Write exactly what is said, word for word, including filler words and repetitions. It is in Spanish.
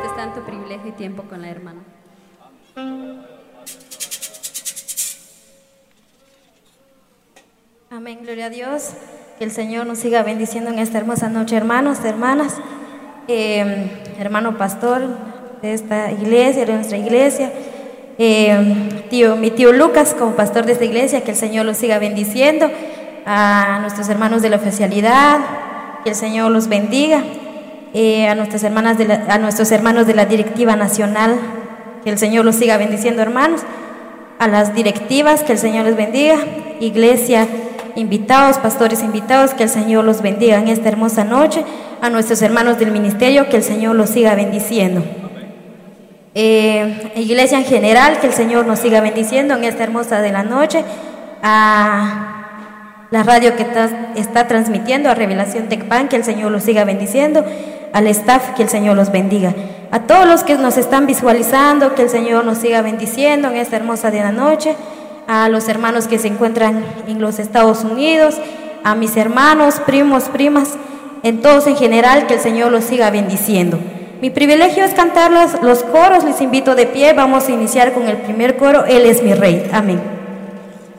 este santo privilegio y tiempo con la hermana. Amén, gloria a Dios. Que el Señor nos siga bendiciendo en esta hermosa noche, hermanos, hermanas. Eh, hermano pastor de esta iglesia, de nuestra iglesia. Eh, tío, mi tío Lucas, como pastor de esta iglesia, que el Señor los siga bendiciendo. A nuestros hermanos de la oficialidad, que el Señor los bendiga. Eh, a, nuestras hermanas de la, a nuestros hermanos de la directiva nacional, que el Señor los siga bendiciendo, hermanos. A las directivas, que el Señor les bendiga. Iglesia, invitados, pastores invitados, que el Señor los bendiga en esta hermosa noche. A nuestros hermanos del ministerio, que el Señor los siga bendiciendo. Eh, iglesia en general, que el Señor nos siga bendiciendo en esta hermosa de la noche. A la radio que está, está transmitiendo, a Revelación Tecpan, que el Señor los siga bendiciendo. Al staff, que el Señor los bendiga. A todos los que nos están visualizando, que el Señor nos siga bendiciendo en esta hermosa de la noche. A los hermanos que se encuentran en los Estados Unidos, a mis hermanos, primos, primas, en todos en general, que el Señor los siga bendiciendo. Mi privilegio es cantar los, los coros, les invito de pie. Vamos a iniciar con el primer coro, Él es mi Rey. Amén.